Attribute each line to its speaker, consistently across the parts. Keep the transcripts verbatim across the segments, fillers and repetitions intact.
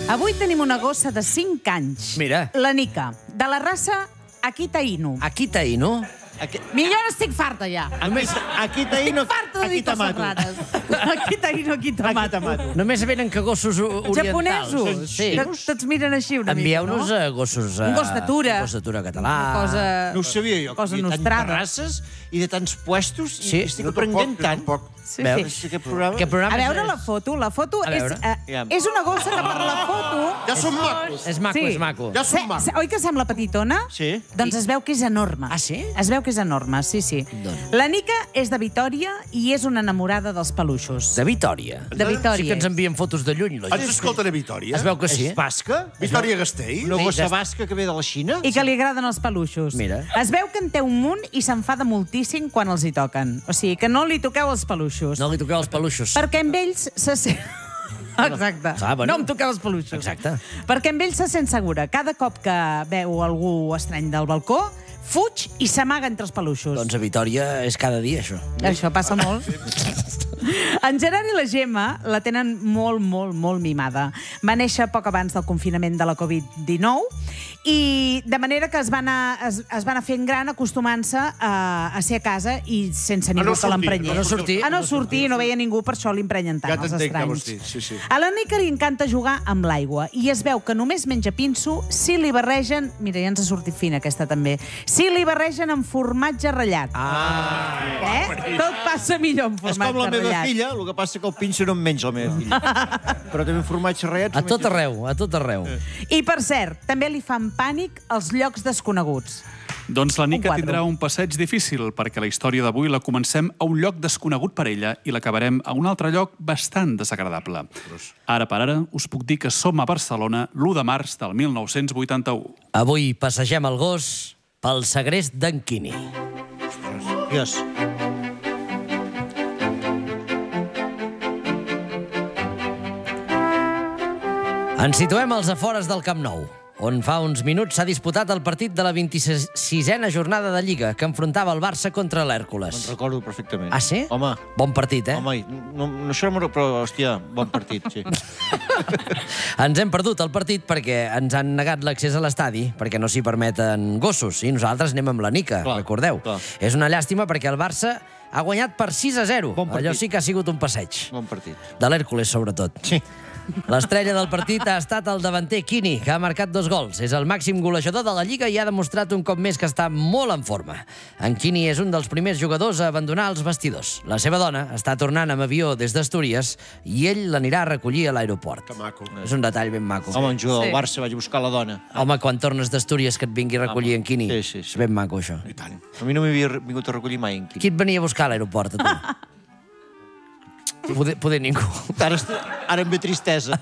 Speaker 1: Avui tenim una gossa de cinc anys.
Speaker 2: Mira.
Speaker 1: La Nika, de la raça Akita Inu.
Speaker 2: Akita Inu?
Speaker 3: Aquí,
Speaker 1: Millor estic farta ja.
Speaker 3: Només Akita Inu,
Speaker 1: Estic farta de dir
Speaker 3: Akita
Speaker 1: coses
Speaker 3: Mato.
Speaker 1: rares. Akita Inu, Akita
Speaker 3: Akita
Speaker 1: Mato.
Speaker 3: Mato.
Speaker 2: Només venen que gossos orientals.
Speaker 1: Japonesos.
Speaker 2: Sí.
Speaker 1: Que tots miren així una
Speaker 2: Envieu-nos
Speaker 1: mica, no?
Speaker 2: a gossos...
Speaker 1: Un gos d'atura.
Speaker 2: Un gos d'atura català.
Speaker 1: Una cosa...
Speaker 3: No ho sabia jo,
Speaker 1: Cosa
Speaker 3: que hi havia
Speaker 1: nostrada.
Speaker 3: tantes races i de tants puestos,
Speaker 2: Sí.
Speaker 3: i estic aprenent tant.
Speaker 1: Sí,
Speaker 2: Veus?
Speaker 1: sí.
Speaker 3: Aquest programa...
Speaker 2: Aquest programa
Speaker 1: A veure
Speaker 2: és-
Speaker 1: la foto. La foto
Speaker 2: A
Speaker 1: és,
Speaker 2: veure.
Speaker 1: eh, és una gossa que per la foto...
Speaker 4: Ja som macos.
Speaker 2: És maco,
Speaker 1: Sí.
Speaker 2: és maco.
Speaker 4: Ja
Speaker 1: Se,
Speaker 4: som macos.
Speaker 1: se, oi que sembla petitona?
Speaker 3: Sí.
Speaker 1: Doncs es veu que és enorme.
Speaker 2: Ah, sí?
Speaker 1: Es veu que és enorme, sí, sí.
Speaker 2: Doncs.
Speaker 1: La Nika és de Vitòria i és una enamorada dels peluixos.
Speaker 2: De Vitòria.
Speaker 1: De Vitòria.
Speaker 2: Sí que ens envien fotos de lluny, la
Speaker 4: Ens
Speaker 2: gent.
Speaker 4: escolten a Vitòria?
Speaker 2: Es veu que sí.
Speaker 3: És basca?
Speaker 4: Vitòria Gastell?
Speaker 3: Una
Speaker 2: Sí,
Speaker 3: gossa
Speaker 2: des-
Speaker 3: basca que ve de la Xina?
Speaker 1: I que li agraden els peluixos.
Speaker 2: Mira.
Speaker 1: Es veu que en té un munt i s'enfada moltíssim quan els hi toquen. O sigui, que no li toqueu els peluixos.
Speaker 2: No li toqueu els peluixos.
Speaker 1: Perquè amb ells se sent... Exacte.
Speaker 2: Clar, bueno.
Speaker 1: No em toqueu els peluixos.
Speaker 2: Exacte.
Speaker 1: Perquè amb ells se sent segura. Cada cop que veu algú estrany del balcó, fuig i s'amaga entre els peluixos.
Speaker 2: Doncs a Vitòria és cada dia, això.
Speaker 1: Això passa molt. En Gerard i la Gemma la tenen molt, molt, molt mimada. Va néixer poc abans del confinament de la covid dinou i de manera que es va anar, es, es va anar fent gran acostumant-se a, a ser a casa i sense ningú
Speaker 4: no
Speaker 1: que
Speaker 4: sortir,
Speaker 1: l'emprenyés.
Speaker 4: a no sortir.
Speaker 1: A no sortir, no veia ningú, per això l'emprenyen tant,
Speaker 4: Ja
Speaker 1: els
Speaker 4: t'entenc què
Speaker 1: estranys.
Speaker 4: vols dir, sí, sí.
Speaker 1: A la Nika li encanta jugar amb l'aigua i es veu que només menja pinso si li barregen... Mira, ja ens ha sortit fina aquesta també. Si li barregen amb formatge ratllat.
Speaker 2: Ah.
Speaker 1: Eh? Tot passa millor amb
Speaker 3: És
Speaker 1: formatge
Speaker 3: com la meva
Speaker 1: ratllat.
Speaker 3: filla, el que passa que el pinso no em menja la meva filla. Però també formatge ratllat...
Speaker 2: A tot arreu, a tot arreu.
Speaker 1: I, per cert, també li fan pànic els llocs desconeguts.
Speaker 5: Doncs la Nika
Speaker 1: Un quadre.
Speaker 5: tindrà un passeig difícil, perquè la història d'avui la comencem a un lloc desconegut per ella i l'acabarem a un altre lloc bastant desagradable. Ara per ara us puc dir que som a Barcelona l'u de març del mil nou-cents vuitanta-u.
Speaker 2: Avui passegem el gos pel segrest d'en Quini.
Speaker 3: Dios.
Speaker 2: Ens situem als afores del Camp Nou, on fa uns minuts s'ha disputat el partit de la vint-i-sisena jornada de Lliga, que enfrontava el Barça contra l'Hèrcules.
Speaker 3: Me'n recordo perfectament.
Speaker 2: Ah, sí?
Speaker 3: Home,
Speaker 2: Bon partit, eh?
Speaker 3: home, no, no, això no m'ho... Però, hòstia, bon partit, sí.
Speaker 2: Ens hem perdut el partit perquè ens han negat l'accés a l'estadi, perquè no s'hi permeten gossos, i nosaltres anem amb la Nika,
Speaker 3: Clar,
Speaker 2: recordeu.
Speaker 3: clar.
Speaker 2: És una llàstima perquè el Barça ha guanyat per sis a zero.
Speaker 3: Bon partit.
Speaker 2: Allò sí que ha sigut un passeig.
Speaker 3: Bon partit.
Speaker 2: De l'Hèrcules, sobretot.
Speaker 3: Sí.
Speaker 2: L'estrella del partit ha estat el davanter Quini, que ha marcat dos gols. És el màxim golejador de la Lliga i ha demostrat un cop més que està molt en forma. En Quini és un dels primers jugadors a abandonar els vestidors. La seva dona està tornant amb avió des d'Astúries i ell l'anirà a recollir a l'aeroport.
Speaker 4: Que maco.
Speaker 2: És un detall ben maco.
Speaker 3: Home, un jugador
Speaker 1: Sí.
Speaker 3: del Barça vaig buscar la dona.
Speaker 2: Home, quan tornes d'Astúries que et vingui a recollir en Quini.
Speaker 3: Sí, sí, sí.
Speaker 2: És ben maco, això.
Speaker 4: I tant.
Speaker 3: A mi no m'havia vingut a recollir mai en Quini.
Speaker 2: Qui et venia a buscar a l'aeroport, a tu? Poder, poder ningú.
Speaker 3: Ara, est- ara em ve tristesa.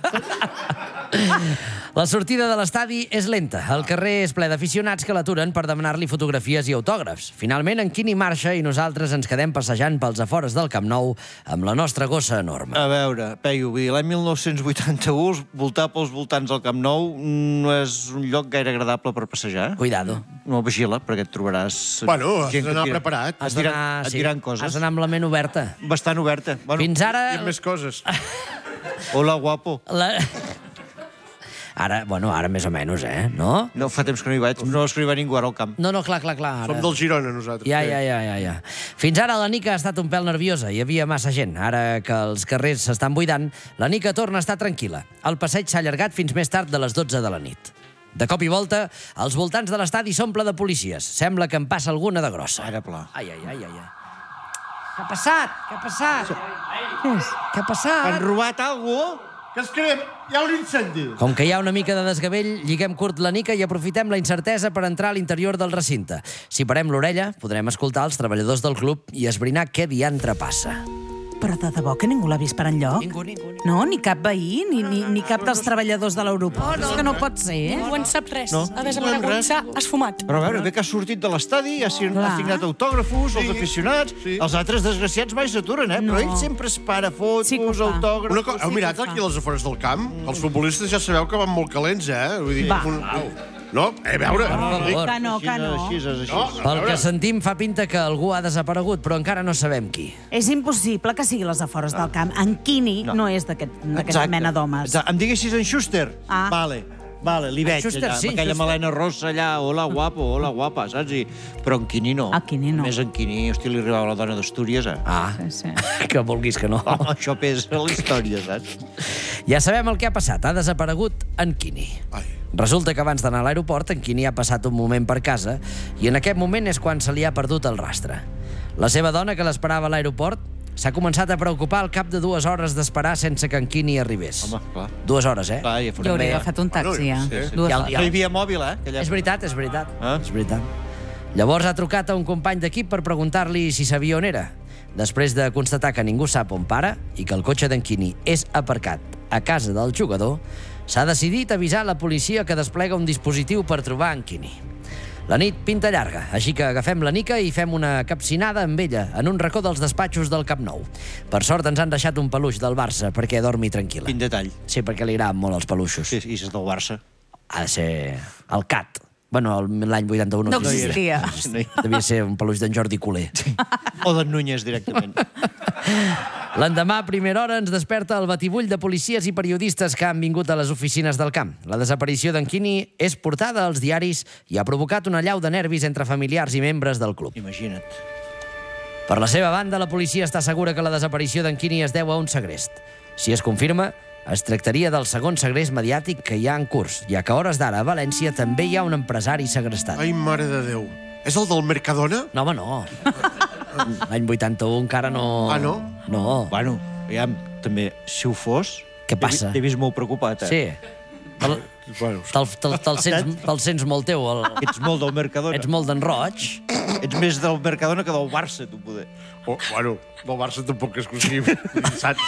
Speaker 2: La sortida de l'estadi és lenta. El carrer és ple d'aficionats que l'aturen per demanar-li fotografies i autògrafs. Finalment, en Quini marxa i nosaltres ens quedem passejant pels afores del Camp Nou amb la nostra gossa enorme.
Speaker 3: A veure, Peyu, vull dir, l'any mil nou-cents vuitanta-u, voltar pels voltants del Camp Nou no és un lloc gaire agradable per passejar.
Speaker 2: Cuidado.
Speaker 3: No, vigila, perquè et trobaràs...
Speaker 4: Bueno, has
Speaker 3: gent que
Speaker 4: d'anar
Speaker 3: et tira-
Speaker 4: preparat.
Speaker 3: Et
Speaker 2: Has
Speaker 3: diran,
Speaker 2: d'anar
Speaker 3: et diran coses.
Speaker 2: Has d'anar amb la ment oberta.
Speaker 3: Bastant oberta. Bueno,
Speaker 2: Fins ara...
Speaker 4: I amb més coses.
Speaker 3: Hola, guapo.
Speaker 2: La... Ara, bueno, ara més o menys, eh? No?
Speaker 3: No, fa temps que no hi vaig. No escriva ningú ara al camp.
Speaker 2: No, no, clar, clar, clar. Ara...
Speaker 4: Som del Girona, nosaltres.
Speaker 2: Ja, ja, ja, ja, ja. Fins ara la Nika ha estat un pèl nerviosa. Hi havia massa gent. Ara que els carrers s'estan buidant, la Nika torna a estar tranquil·la. El passeig s'ha allargat fins més tard de les dotze de la nit. De cop i volta, als voltants de l'estadi s'omple de policies. Sembla que en passa alguna de grossa.
Speaker 3: Ara, pla.
Speaker 2: Ai, ai, ai, ai, ai. Què ha passat? Què ha passat? Què ha passat?
Speaker 3: Han robat alguna cosa?
Speaker 4: Que es crem, hi ha un incendi.
Speaker 2: Com que hi ha una mica de desgavell, lliguem curt la Nika i aprofitem la incertesa per entrar a l'interior del recinte. Si parem l'orella, podrem escoltar els treballadors del club i esbrinar què diantre passa.
Speaker 1: Però de debò que ningú l'ha vist per enlloc?
Speaker 2: Ningú, ningú, ningú.
Speaker 1: No, ni cap veí, ni, ni, ni cap dels treballadors de l'aeroport. No, no, és que no pot ser, eh?
Speaker 6: Ningú en sap res.
Speaker 3: No.
Speaker 6: Ha desaparegut, s'ha esfumat.
Speaker 3: Però a veure, bé que ha sortit de l'estadi, ha, si- ha
Speaker 1: Clar.
Speaker 3: signat autògrafos, els
Speaker 4: Sí,
Speaker 3: aficionats,
Speaker 4: sí.
Speaker 3: els altres desgraciats mai s'aturen, eh?
Speaker 1: No.
Speaker 3: Però ell sempre es para fotos,
Speaker 1: Sí que ho fa.
Speaker 3: autògrafs...
Speaker 4: Una co heu mirat aquí a les afores del camp? Els futbolistes ja sabeu que van molt calents, eh? Vull dir,
Speaker 1: Va.
Speaker 4: un, No, eh, a veure...
Speaker 2: Per favor.
Speaker 1: Que no, que no.
Speaker 3: Així és, així.
Speaker 4: No,
Speaker 3: és.
Speaker 4: a
Speaker 2: Pel que
Speaker 4: veure.
Speaker 2: sentim, fa pinta que algú ha desaparegut, però encara no sabem qui.
Speaker 1: És impossible que sigui les afores del camp. En Quini no,
Speaker 3: No.
Speaker 1: és d'aquest- d'aquesta
Speaker 3: Exacte.
Speaker 1: mena d'homes.
Speaker 3: Exacte. Em diguessis en Schuster?
Speaker 1: Ah.
Speaker 3: Vale, vale, li veig
Speaker 2: Schuster,
Speaker 3: allà,
Speaker 2: sí,
Speaker 3: amb aquella
Speaker 2: Schuster.
Speaker 3: melena rossa allà, hola, guapo, hola, guapa, saps? I... Però en Quini no.
Speaker 1: A Quini no.
Speaker 3: A més, en Quini, hòstia, li arribava la dona d'Astúries, eh?
Speaker 2: Ah,
Speaker 1: Sí, sí.
Speaker 2: que vulguis que no.
Speaker 3: Home, això pesa a la història, saps?
Speaker 2: Ja sabem el que ha passat. Ha desaparegut en Quini.
Speaker 4: Ai.
Speaker 2: Resulta que abans d'anar a l'aeroport, en Quini ha passat un moment per casa i en aquest moment és quan se li ha perdut el rastre. La seva dona, que l'esperava a l'aeroport, s'ha començat a preocupar al cap de dues hores d'esperar sense que en Quini arribés.
Speaker 3: Home, clar.
Speaker 2: Dues hores, eh?
Speaker 3: Clar, ja
Speaker 1: Jo
Speaker 3: farem
Speaker 1: hauria
Speaker 3: bé.
Speaker 1: agafat un taxi, ja.
Speaker 4: Bueno, sí.
Speaker 1: Dues
Speaker 2: Ja-
Speaker 1: hores.
Speaker 3: No hi havia mòbil, eh? Aquella...
Speaker 2: És veritat, és veritat.
Speaker 3: Ah?
Speaker 2: És veritat. Llavors ha trucat a un company d'equip per preguntar-li si sabia on era. Després de constatar que ningú sap on para i que el cotxe d'en Quini és aparcat a casa del jugador, s'ha decidit avisar la policia que desplega un dispositiu per trobar en Quini. La nit pinta llarga, així que agafem la Nica i fem una capcinada amb ella en un racó dels despatxos del Camp Nou. Per sort ens han deixat un peluix del Barça perquè dormi tranquil·la.
Speaker 3: Quin detall.
Speaker 2: Sí, perquè li agraden molt els peluixos.
Speaker 3: Sí, i és del Barça.
Speaker 2: Ha de ser el Cat. Bueno, el- l'any vuitanta-u no,
Speaker 1: No
Speaker 2: existia.
Speaker 1: existia.
Speaker 3: No hi-
Speaker 2: Devia ser un peluix d'en Jordi Culer.
Speaker 3: O d'en Núñez, directament.
Speaker 2: L'endemà, a primera hora, ens desperta el batibull de policies i periodistes que han vingut a les oficines del camp. La desaparició d'en Quini és portada als diaris i ha provocat una allau de nervis entre familiars i membres del club.
Speaker 3: Imagina't.
Speaker 2: Per la seva banda, la policia està segura que la desaparició d'en Quini es deu a un segrest. Si es confirma, es tractaria del segon segrest mediàtic que hi ha en curs, ja que a hores d'ara a València també hi ha un empresari segrestat.
Speaker 4: Ai, mare de Déu. És el del Mercadona?
Speaker 2: No, home, no. L'any vuitanta-u encara no...
Speaker 4: Ah, no?
Speaker 2: No.
Speaker 3: Bueno, ja, també, si ho fos...
Speaker 2: Què passa?
Speaker 3: T'he vist molt preocupat, eh?
Speaker 2: Sí. Te'l
Speaker 4: Bueno,
Speaker 2: te te te sents, te sents molt teu. El...
Speaker 3: Ets molt del Mercadona.
Speaker 2: Ets molt d'en Roig.
Speaker 3: Ets més del Mercadona que del Barça, tu, poder.
Speaker 4: oh, bueno, del Barça tampoc és exclusiu, saps?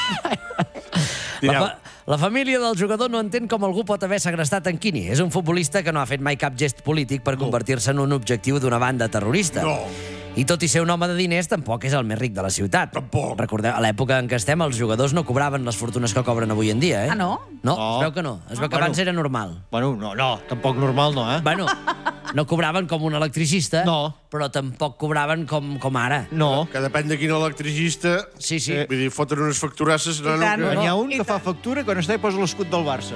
Speaker 2: La,
Speaker 4: Direu,
Speaker 2: fa la família del jugador no entén com algú pot haver segrestat en Quini. És un futbolista que no ha fet mai cap gest polític per convertir-se en un objectiu d'una banda terrorista.
Speaker 4: No.
Speaker 2: I tot i ser un home de diners, tampoc és el més ric de la ciutat.
Speaker 4: Tampoc.
Speaker 2: Recordeu, a l'època en què estem, els jugadors no cobraven les fortunes que cobren avui en dia, eh?
Speaker 1: Ah, no?
Speaker 2: No,
Speaker 3: No.
Speaker 2: es veu que no. Es veu que
Speaker 3: Bueno.
Speaker 2: abans era normal.
Speaker 3: Bueno, no, no, tampoc normal no, eh?
Speaker 2: Bueno, no cobraven com un electricista,
Speaker 3: No.
Speaker 2: però tampoc cobraven com, com ara.
Speaker 3: No.
Speaker 4: que depèn de quin electricista...
Speaker 2: Sí, sí.
Speaker 4: Vull dir, foten unes facturasses... No, no,
Speaker 1: tant.
Speaker 4: que...
Speaker 3: N'hi ha un
Speaker 1: I
Speaker 3: que fa factura i quan està hi posa l'escut del Barça.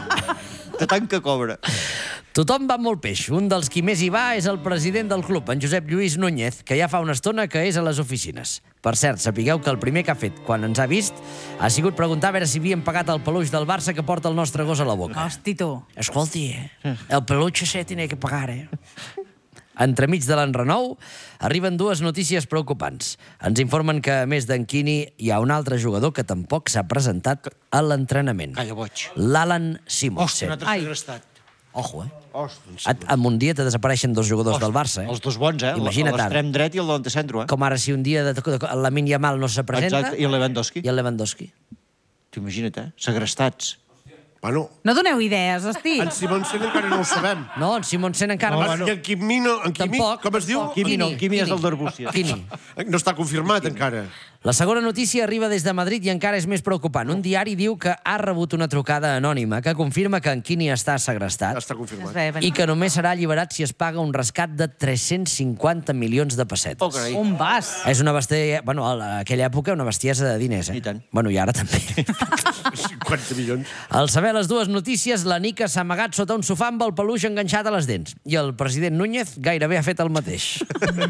Speaker 3: De tant que cobra.
Speaker 2: Tothom va molt peix. Un dels qui més hi va és el president del club, en Josep Lluís Núñez, que ja fa una estona que és a les oficines. Per cert, sapigueu que el primer que ha fet quan ens ha vist ha sigut preguntar a veure si havien pagat el peluix del Barça que porta el nostre gos a la boca.
Speaker 1: Hosti, tu.
Speaker 2: Escolti, eh? El peluche se tiene que pagar, eh? Entremig de l'enrenou, arriben dues notícies preocupants. Ens informen que, a més d'en Quini, hi ha un altre jugador que tampoc s'ha presentat a l'entrenament.
Speaker 3: Calla, boig.
Speaker 2: L'Alan
Speaker 3: Hòstia, un
Speaker 2: Simonsen.
Speaker 3: altre
Speaker 1: Ai.
Speaker 3: segrestat.
Speaker 2: Ojo, eh?
Speaker 3: Hòstia.
Speaker 2: Et- En un dia te desapareixen dos jugadors del Barça, eh?
Speaker 3: Els dos bons, eh?
Speaker 2: Imagina't ara.
Speaker 3: L'extrem dret i el davant centre, eh?
Speaker 2: Com ara si un dia de, de, de, el Lamine Yamal no se presenta...
Speaker 3: Exacte, i el Lewandowski.
Speaker 2: I el Lewandowski.
Speaker 3: Tu imagina't, eh? Segrestats.
Speaker 4: Bueno,
Speaker 1: No doneu idees, hosti.
Speaker 4: en Simonsen encara no ho sabem.
Speaker 2: No, en Simonsen encara...
Speaker 4: No,
Speaker 2: no,
Speaker 4: bueno. I en Quimi, no, en Quimi
Speaker 2: Tampoc,
Speaker 4: com es diu?
Speaker 2: tampoc.
Speaker 3: Quimi no, Quimi és el d'Arbúcies.
Speaker 2: Quini.
Speaker 4: No està confirmat encara.
Speaker 2: La segona notícia arriba des de Madrid i encara és més preocupant. Un diari diu que ha rebut una trucada anònima que confirma que en Quini està segrestat
Speaker 4: Està
Speaker 1: Es
Speaker 4: confirmat.
Speaker 1: veia venir.
Speaker 2: i que només serà alliberat si es paga un rescat de tres-cents cinquanta milions de pessetes.
Speaker 3: Oh, carai.
Speaker 1: On vas?
Speaker 2: És una bestiesa... Bueno, a aquella època una bestiesa de diners, eh?
Speaker 3: I tant.
Speaker 2: Bueno, i ara també.
Speaker 4: cinquanta milions.
Speaker 2: Al saber les dues notícies, la Nica s'ha amagat sota un sofà amb el peluix enganxat a les dents. I el president Núñez gairebé ha fet el mateix.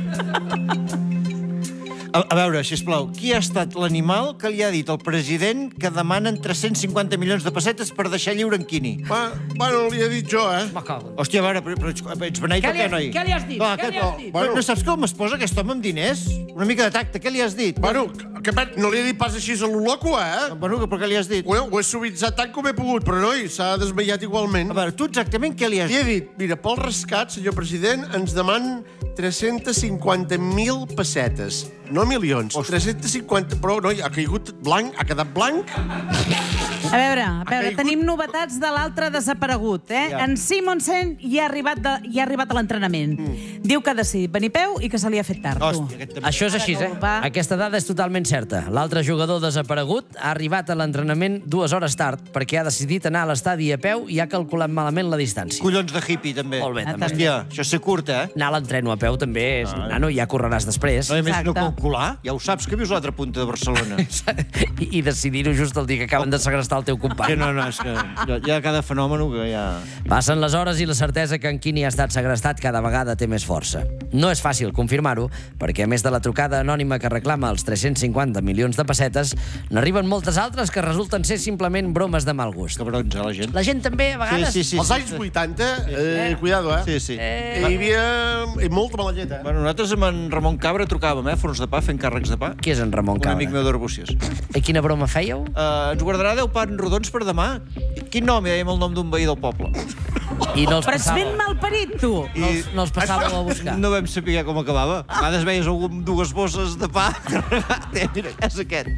Speaker 3: A, a veure, sisplau, qui ha estat l'animal que li ha dit al president que demanen tres-cents cinquanta milions de pessetes per deixar lliure en Quini?
Speaker 4: Va, bueno, li he dit jo, eh?
Speaker 3: Hòstia, a veure, però, però ets beneit
Speaker 2: Què
Speaker 3: o
Speaker 2: li
Speaker 3: què,
Speaker 2: has
Speaker 3: noi?
Speaker 2: dit? Què li has dit?
Speaker 3: Va,
Speaker 2: Què li has dit?
Speaker 3: Bueno. No saps com es posa aquest home amb diners? Una mica de tacte, què li has dit?
Speaker 4: Bueno, que, que, no li he dit pas així a lo loco, eh?
Speaker 3: Bueno, però què li has dit?
Speaker 4: Bueno, ho he suavitzat tant com he pogut, però noi, s'ha desmaiat igualment.
Speaker 3: A veure, tu exactament què li has
Speaker 4: Li he
Speaker 3: dit?
Speaker 4: dit, mira, pel rescat, senyor president, ens demanen tres-cents cinquanta mil pessetes. No milions, tres-cents cinquanta... Però, noi, ha caigut blanc, ha quedat blanc.
Speaker 1: A veure, a veure,
Speaker 4: caigut?
Speaker 1: tenim novetats de l'altre desaparegut, eh?
Speaker 3: Ja.
Speaker 1: En Simonsen ja ha arribat, de, ja ha arribat a l'entrenament. Mm. Diu que ha decidit venir a peu i que se li ha fet tard. tu.
Speaker 3: Hòstia, aquest també.
Speaker 2: Això és així, eh?
Speaker 1: Va.
Speaker 2: Aquesta dada és totalment certa. L'altre jugador desaparegut ha arribat a l'entrenament dues hores tard perquè ha decidit anar a l'estadi a peu i ha calculat malament la distància.
Speaker 3: Collons de hippie, també.
Speaker 2: Molt bé, també.
Speaker 3: Hòstia, això és ser curt, eh?
Speaker 2: Anar a l'entreno a peu també és... Nano, ja correràs després.
Speaker 3: No, i a més, no
Speaker 1: Exacte.
Speaker 3: calcular. Ja ho saps, que vius a l'altra punta de Barcelona.
Speaker 2: I, i decidir-ho just el dia que acaben de segrestar el teu
Speaker 3: Que
Speaker 2: company.
Speaker 3: no, no, és que hi ha, hi ha cada fenomen que ja...
Speaker 2: Passen les hores i la certesa que en Quini ha estat segrestat cada vegada té més força. No és fàcil confirmar-ho, perquè a més de la trucada anònima que reclama els tres-cents cinquanta milions de pessetes, n'arriben moltes altres que resulten ser simplement bromes de mal gust.
Speaker 3: Cabrons, eh, la gent.
Speaker 2: La gent també, a vegades...
Speaker 3: Sí, sí, sí.
Speaker 4: Als anys vuitanta, eh, cuidado, eh?
Speaker 3: Sí, sí.
Speaker 4: Hi havia eh, molta mala llet, eh?
Speaker 3: Bueno, nosaltres amb en Ramon Cabra trucàvem, eh? Forns de pa, fent càrrecs de pa.
Speaker 2: Qui és en Ramon
Speaker 3: Un
Speaker 2: Cabra?
Speaker 3: amic meu d'Arbúcies.
Speaker 2: I quina broma fèieu?
Speaker 3: Uh, ens guardarà deu pans rodons per demà. Quin nom? Ja dèiem el nom d'un veí del poble.
Speaker 2: I no els
Speaker 1: Però ets ben
Speaker 2: passàveu,
Speaker 1: malparit, tu.
Speaker 2: no els, no els passàveu a buscar.
Speaker 3: No vam saber com acabava. A vegades veies algú amb dues bosses de pa. Mira, és aquest.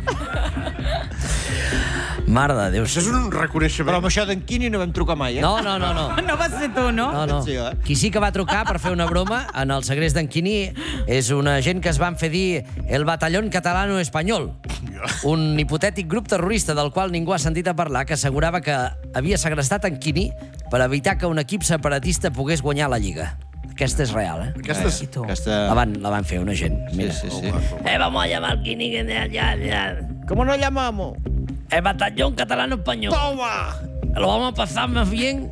Speaker 2: Mare de Déu.
Speaker 4: Això és un
Speaker 3: Però
Speaker 4: reconeixement.
Speaker 3: amb això d'en Quini no vam trucar mai, eh?
Speaker 2: No, no, no, no.
Speaker 1: No vas ser tu, no?
Speaker 2: No, no.
Speaker 3: Sí, eh?
Speaker 2: Qui sí que va trucar per fer una broma en el segrest d'en Quini és una gent que es van fer dir el Batallón Catalano Espanyol, un hipotètic grup terrorista del qual ningú ha sentit a parlar, que assegurava que havia segrestat en Quini per evitar que un equip separatista pogués guanyar la Lliga. Aquesta és real, eh?
Speaker 4: Aquesta és...
Speaker 1: I tu?
Speaker 3: Aquesta...
Speaker 2: La van, la van fer una gent. Mira.
Speaker 3: Sí, sí, sí.
Speaker 2: Eh, vamos a llamar al Quini que de allá, allá.
Speaker 3: ¿Cómo nos llamamos?
Speaker 2: El Batallón Catalano Español.
Speaker 3: ¡Toma!
Speaker 2: Lo vamos a pasar más bien.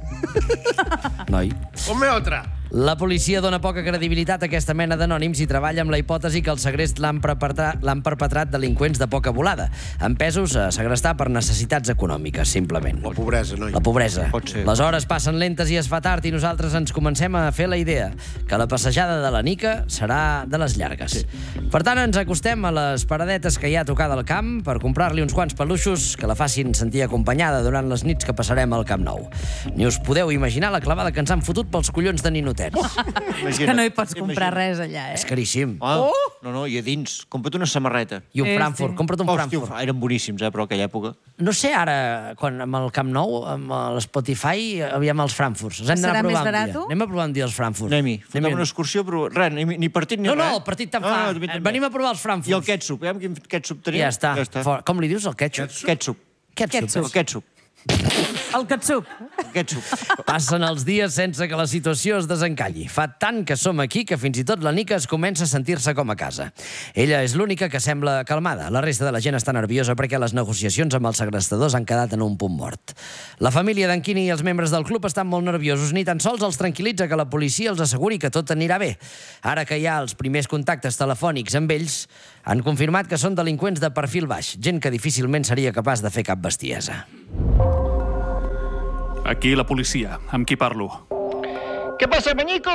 Speaker 2: Noi.
Speaker 4: Ponme otra.
Speaker 2: La policia dona poca credibilitat a aquesta mena d'anònims i treballa amb la hipòtesi que el segrest l'han perpetrat, l'han perpetrat delinqüents de poca volada, empesos a segrestar per necessitats econòmiques, simplement.
Speaker 4: La pobresa, noi.
Speaker 2: La pobresa.
Speaker 3: Pot ser.
Speaker 2: Les hores passen lentes i es fa tard i nosaltres ens comencem a fer la idea que la passejada de la Nica serà de les llargues. Sí. Per tant, ens acostem a les paradetes que hi ha a tocar del camp per comprar-li uns quants peluixos que la facin sentir acompanyada durant les nits que passarem al Camp Nou. Ni us podeu imaginar la clavada que ens han fotut pels collons de ninotets.
Speaker 1: És que no hi pots comprar res allà, eh?
Speaker 2: És caríssim.
Speaker 3: Ah, no, no, i a dins. Compra't una samarreta.
Speaker 2: I un
Speaker 1: Sí,
Speaker 2: Frankfurt.
Speaker 1: sí.
Speaker 2: Compra't un
Speaker 3: Hòstia,
Speaker 2: Frankfurt.
Speaker 3: eren boníssims, eh, però aquella època.
Speaker 2: No sé ara, quan amb el Camp Nou, amb l'Spotify, aviam els Frankfurts. Els hem d'anar
Speaker 1: Serà
Speaker 2: a provar
Speaker 1: més
Speaker 2: un dia.
Speaker 1: barato?
Speaker 2: Anem a provar un dia els Frankfurts.
Speaker 3: Anem-hi. Fotem una excursió, però res, ni, ni partit ni
Speaker 2: No,
Speaker 3: res.
Speaker 2: no, el partit te'n
Speaker 3: No,
Speaker 2: fa.
Speaker 3: no, també, també.
Speaker 2: Venim a provar els Frankfurts.
Speaker 3: I el ketchup, eh? Amb quin ketchup tenim?
Speaker 2: Ja està.
Speaker 3: Ja està.
Speaker 2: Fora. Com li dius, el ketchup?
Speaker 3: Ketchup.
Speaker 2: Ketchup.
Speaker 3: El ketchup.
Speaker 1: El catsup.
Speaker 3: El ketchup.
Speaker 2: Passen els dies sense que la situació es desencalli. Fa tant que som aquí que fins i tot la Nica es comença a sentir-se com a casa. Ella és l'única que sembla calmada. La resta de la gent està nerviosa perquè les negociacions amb els segrestadors han quedat en un punt mort. La família d'en Quini i els membres del club estan molt nerviosos. Ni tan sols els tranquil·litza que la policia els asseguri que tot anirà bé. Ara que hi ha els primers contactes telefònics amb ells, han confirmat que són delinqüents de perfil baix, gent que difícilment seria capaç de fer cap bestiesa.
Speaker 5: Aquí la policia. Amb qui parlo?
Speaker 3: Què passa, Mañico?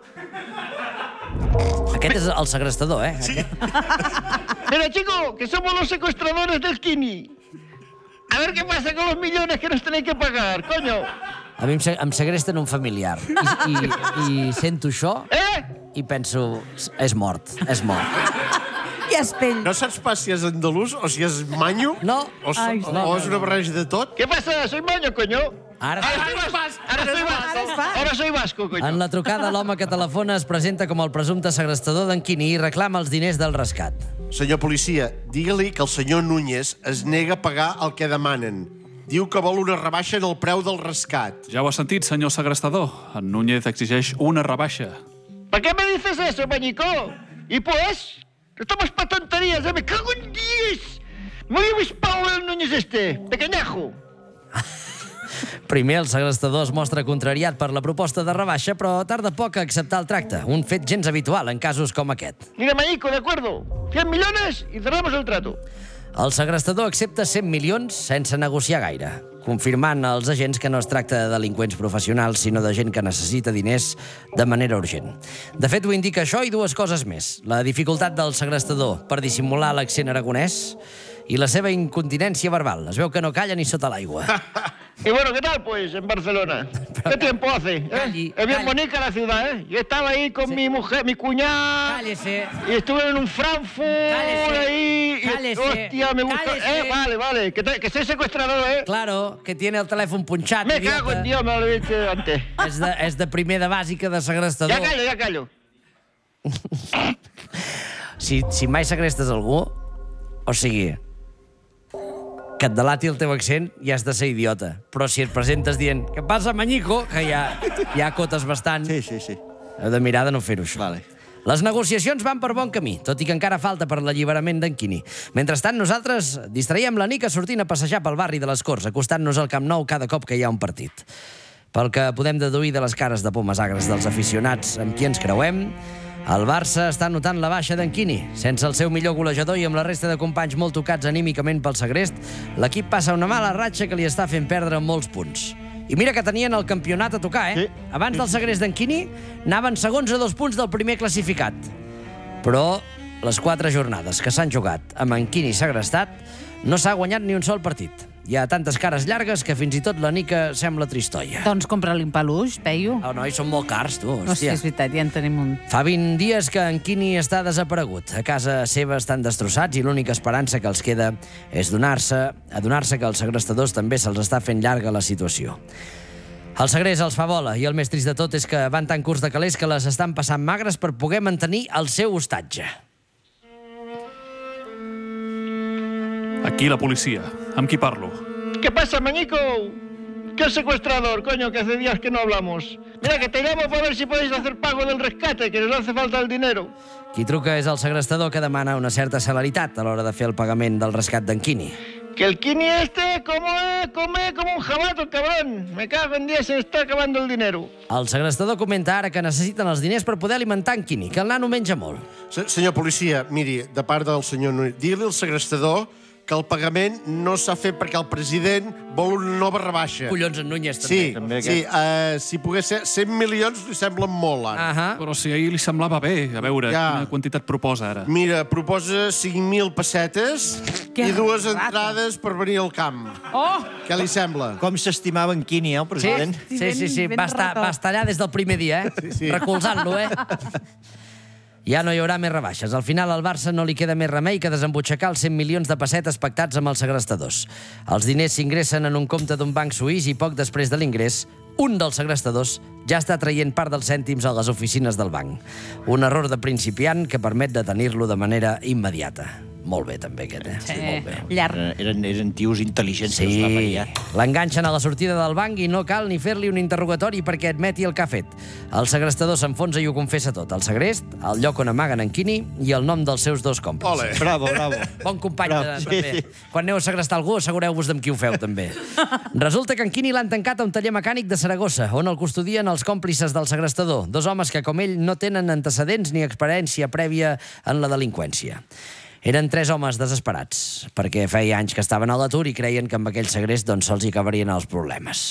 Speaker 2: Aquest és el segrestador, eh? Sí.
Speaker 3: Mira, chico, que somos los secuestradores del Quini. A ver qué pasa con los millones que nos tenéis que pagar, coño.
Speaker 2: A mi em, se em segresten un familiar. I, i, i sento això
Speaker 3: Eh?
Speaker 2: i penso, és mort, és mort.
Speaker 1: I és pell.
Speaker 4: No saps pas si és andalús o si és manyo?
Speaker 2: No.
Speaker 4: O, s-
Speaker 1: Ai,
Speaker 4: o,
Speaker 1: no,
Speaker 4: o és una barreja de tot?
Speaker 3: ¿Qué pasa? Soy Maño, coño.
Speaker 2: Ara,
Speaker 3: Ahora soy vasco. Ahora soy vasco.
Speaker 1: Ara es va.
Speaker 3: Ahora soy vasco, coño.
Speaker 2: en la trucada, l'home que telefona es presenta com el presumpte segrestador d'en Quini i reclama els diners del rescat.
Speaker 4: Senyor policia, digue-li que el senyor Núñez es nega a pagar el que demanen. Diu que vol una rebaixa en el preu del rescat.
Speaker 5: Ja ho has sentit, senyor segrestador. En Núñez exigeix una rebaixa.
Speaker 3: ¿Para qué me dices eso, Mañico? ¿Y pues? Estamos pa' tonterías, ¿eh? Me cago en diez. Me voy a avispar el Núñez este, pequeñajo.
Speaker 2: Primer, el segrestador es mostra contrariat per la proposta de rebaixa, però tarda poc a acceptar el tracte, un fet gens habitual en casos com aquest.
Speaker 3: Mira, Mañico, de acuerdo. cien millones y cerramos el trato.
Speaker 2: El segrestador accepta cent milions sense negociar gaire, confirmant als agents que no es tracta de delinqüents professionals, sinó de gent que necessita diners de manera urgent. De fet, ho indica això i dues coses més. La dificultat del segrestador per dissimular l'accent aragonès i la seva incontinència verbal. Es veu que no calla ni sota l'aigua.
Speaker 3: Y bueno, ¿qué tal, pues, en Barcelona? ¿Qué tiempo hace? ¿eh?
Speaker 2: Calli,
Speaker 3: Es bien
Speaker 2: calli.
Speaker 3: bonita la ciudad, ¿eh? Yo estaba ahí con mi mujer, mi cuñada...
Speaker 2: Cállese.
Speaker 3: Y estuve en un Frankfurt
Speaker 2: Cállese.
Speaker 3: ahí... y-
Speaker 2: Cállese.
Speaker 3: hostia, me gusta...
Speaker 2: Cállese.
Speaker 3: Eh, vale, vale, que, te- que soy secuestrador, ¿eh?
Speaker 2: Claro, que tiene el telèfon punxat,
Speaker 3: Me cago en Dios, me lo he dicho antes.
Speaker 2: És de, és de primer de bàsica de segrestador.
Speaker 3: Ya callo, ya callo.
Speaker 2: Si, si mai segrestes algú, o sigui, que et delati el teu accent, ja has de ser idiota. Però si et presentes dient «Què passa, Mañico?», que ja, ja acotes bastant,
Speaker 7: Sí, sí, sí.
Speaker 2: heu de mirar de no fer-ho, això.
Speaker 7: Vale.
Speaker 2: Les negociacions van per bon camí, tot i que encara falta per l'alliberament d'en Quini. Mentrestant, nosaltres distraiem la Nica sortint a passejar pel barri de les Corts, acostant-nos al Camp Nou cada cop que hi ha un partit. Pel que podem deduir de les cares de pomes agres dels aficionats amb qui ens creuem, el Barça està notant la baixa d'en Quini. Sense el seu millor golejador i amb la resta de companys molt tocats anímicament pel segrest, l'equip passa una mala ratxa que li està fent perdre molts punts. I mira que tenien el campionat a tocar, eh?
Speaker 7: Sí.
Speaker 2: Abans del segrest d'en Quini, anaven segons a dos punts del primer classificat. Però les quatre jornades que s'han jugat amb en Quini segrestat no s'ha guanyat ni un sol partit. Hi ha tantes cares llargues que fins i tot la Nica sembla tristoia.
Speaker 1: Doncs compra-li un peluix, Peyu.
Speaker 2: Oh, noi, són molt cars, tu,
Speaker 1: No sé,
Speaker 2: hòstia.
Speaker 1: és veritat, ja en tenim un.
Speaker 2: Fa vint dies que en Quini està desaparegut. A casa seva estan destrossats i l'única esperança que els queda és donar-se, adonar-se que als segrestadors també se'ls està fent llarga la situació. El segrest els fa bola i el més trist de tot és que van tan curts de calés que les estan passant magres per poder mantenir el seu hostatge.
Speaker 5: Aquí la policia. Amb qui parlo?
Speaker 3: ¿Qué pasa, Mañico? ¿Qué secuestrador, coño, que hace días que no hablamos? Mira, que te llamo para ver si podéis hacer pago del rescate, que nos hace falta el dinero.
Speaker 2: Qui truca és el segrestador que demana una certa celeritat a l'hora de fer el pagament del rescat d'en Quini.
Speaker 3: Que el Kini este come, come como un jabato, el cabrón. Me cago en Dios, se me está acabando el dinero.
Speaker 2: El segrestador comenta ara que necessiten els diners per poder alimentar en Quini, que el nano menja molt.
Speaker 4: Se- Senyor policia, miri, de part del senyor Núñez, digui-li al segrestador que el pagament no s'ha fet perquè el president vol una nova rebaixa.
Speaker 2: Collons, en Núñez, també.
Speaker 4: Sí,
Speaker 7: També
Speaker 4: sí, uh, si pogués ser cent milions li semblen molt, ara.
Speaker 2: Ahà.
Speaker 5: Però si ahir li semblava bé. A veure,
Speaker 4: Ja.
Speaker 5: quina quantitat proposa ara?
Speaker 4: Mira, proposa cinc mil pessetes
Speaker 1: Que
Speaker 4: i dues
Speaker 1: rata.
Speaker 4: entrades per venir al camp.
Speaker 1: Oh!
Speaker 4: Què li sembla?
Speaker 7: Com s'estimava en Quini, eh, el
Speaker 2: Sí,
Speaker 7: president?
Speaker 2: sí, sí, sí.
Speaker 1: ben
Speaker 2: Va, estar,
Speaker 1: retó.
Speaker 2: va estar allà des del primer dia, eh?
Speaker 4: Sí, sí.
Speaker 2: Recolzant-lo, eh? Ja no hi haurà més rebaixes. Al final, al Barça no li queda més remei que desembutxacar els cent milions de pessetes pactats amb els segrestadors. Els diners s'ingressen en un compte d'un banc suís i poc després de l'ingrés, un dels segrestadors ja està traient part dels cèntims a les oficines del banc. Un error de principiant que permet detenir-lo de manera immediata. Molt bé, també, aquest, eh? Sí, molt bé.
Speaker 1: Llarg.
Speaker 7: Eren, eren tios intel·ligents. que els
Speaker 2: Sí,
Speaker 7: va variar.
Speaker 2: l'enganxen a la sortida del banc i no cal ni fer-li un interrogatori perquè admeti el que ha fet. El segrestador s'enfonsa i ho confessa tot. El segrest, el lloc on amaguen en Quini i el nom dels seus dos còmplices.
Speaker 4: Ole.
Speaker 7: Bravo, bravo.
Speaker 2: Bon company,
Speaker 7: Bravo,
Speaker 2: de,
Speaker 7: sí,
Speaker 2: també.
Speaker 7: sí.
Speaker 2: Quan aneu a segrestar algú, assegureu-vos d'amb qui ho feu, també. Resulta que en Quini l'han tancat a un taller mecànic de Saragossa, on el custodien els còmplices del segrestador, dos homes que, com ell, no tenen antecedents ni experiència prèvia en la delinqüència. Eren tres homes desesperats, perquè feia anys que estaven a l'atur i creien que amb aquell segrest doncs, se'ls hi acabarien els problemes.